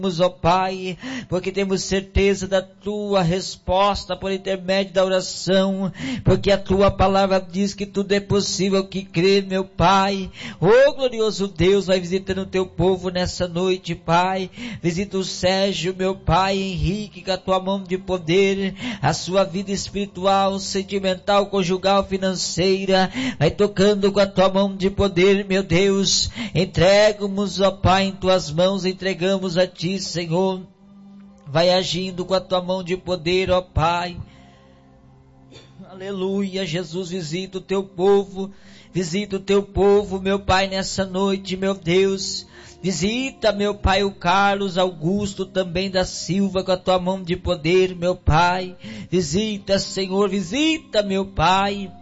ó Pai, porque temos certeza da Tua resposta por intermédio da oração, porque a Tua palavra diz que tudo é possível que crê, meu Pai. Ô glorioso Deus, vai visitando o Teu povo nessa noite, Pai. Visita o Sérgio, meu Pai, Henrique, com a Tua mão de poder, a sua vida espiritual, sentimental, conjugal, financeira, vai tocando com a Tua mão de poder, meu Deus. Entregamos, ó Pai, em Tuas mãos, entregamos a Ti, Senhor. Vai agindo com a Tua mão de poder, ó Pai. Aleluia, Jesus, visita o Teu povo, meu Pai, nessa noite, meu Deus. Visita, meu Pai, o Carlos Augusto também da Silva, com a Tua mão de poder, meu Pai. Visita, Senhor, visita, meu Pai.